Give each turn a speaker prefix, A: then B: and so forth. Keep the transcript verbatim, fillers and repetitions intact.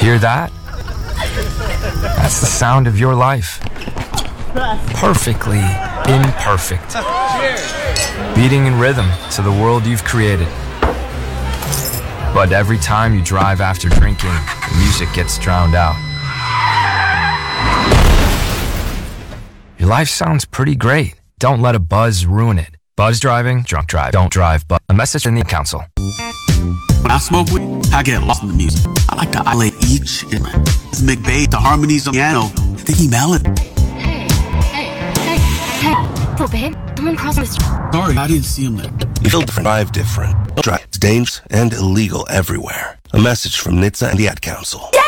A: Hear that? That's the sound of your life. Perfectly imperfect. Beating in rhythm to the world you've created. But every time you drive after drinking, the music gets drowned out. Your life sounds pretty great. Don't let a buzz ruin it. Buzz driving, drunk drive, don't drive, but a message in the council.
B: When I smoke weed, I get lost in the music. I like to isolate each instrument. It's McBabe, the harmonies on the piano, the E melody.
C: Hey, hey, hey, hey, oh babe, someone crossed the street.
B: Sorry, I didn't see him there.
D: You feel different, drive different. Drive. It's dangerous and illegal everywhere. A message from N H T S A and the Ad Council.
C: Yeah!